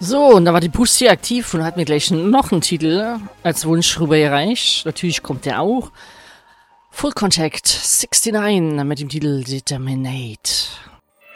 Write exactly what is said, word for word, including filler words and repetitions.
So, und da war die Pussy aktiv und hat mir gleich noch einen Titel als Wunsch rübergereicht. Natürlich kommt der auch. Full Contact neunundsechzig mit dem Titel Determinate.